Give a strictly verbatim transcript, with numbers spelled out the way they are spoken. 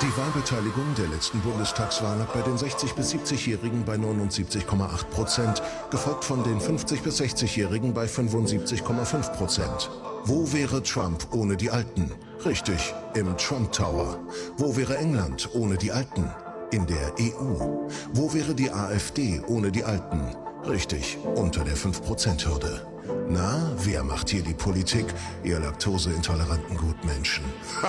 Die Wahlbeteiligung der letzten Bundestagswahl lag bei den sechzig- bis siebzigjährigen bei neunundsiebzig Komma acht Prozent, gefolgt von den fünfzig- bis sechzigjährigen bei fünfundsiebzig Komma fünf Prozent. Wo wäre Trump ohne die Alten? Richtig, im Trump Tower. Wo wäre England ohne die Alten? In der E U. Wo wäre die AfD ohne die Alten? Richtig, unter der fünf Prozent Hürde. Na, wer macht hier die Politik, ihr laktoseintoleranten Gutmenschen?